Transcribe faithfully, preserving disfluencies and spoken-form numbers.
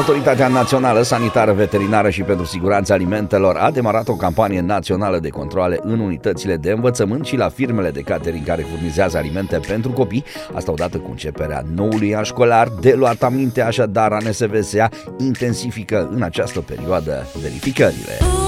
Autoritatea Națională Sanitară Veterinară și pentru Siguranța Alimentelor a demarat o campanie națională de controale în unitățile de învățământ și la firmele de catering care furnizează alimente pentru copii. Asta odată cu începerea noului an școlar. De luat aminte, așadar, A N S V S A intensifică în această perioadă verificările.